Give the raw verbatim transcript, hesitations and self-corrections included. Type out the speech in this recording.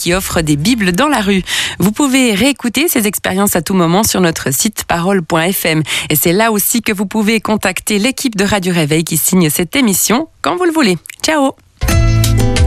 qui offre des bibles dans la rue. Vous pouvez réécouter ces expériences à tout moment sur notre site parole point f m. Et c'est là aussi que vous pouvez contacter l'équipe de Radio Réveil qui signe cette émission quand vous le voulez. Ciao!